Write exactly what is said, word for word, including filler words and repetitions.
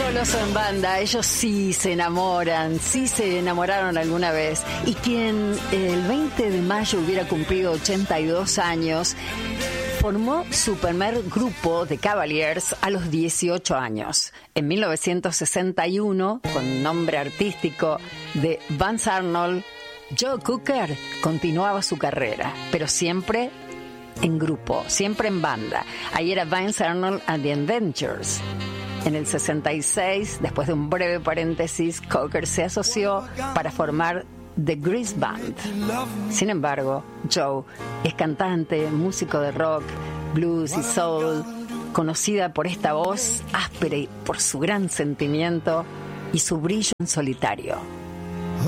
solos o en banda, ellos sí se enamoran, sí se enamoraron alguna vez. Y quien el veinte de mayo hubiera cumplido ochenta y dos años, formó su primer grupo de Cavaliers a los dieciocho años. En mil novecientos sesenta y uno, con nombre artístico de Vance Arnold, Joe Cocker continuaba su carrera, pero siempre en grupo, siempre en banda. Ahí era Vance Arnold and the Adventures. En el sesenta y seis, después de un breve paréntesis, Cocker se asoció para formar The Grease Band. Sin embargo, Joe es cantante, músico de rock, blues y soul, conocida por esta voz áspera y por su gran sentimiento y su brillo en solitario.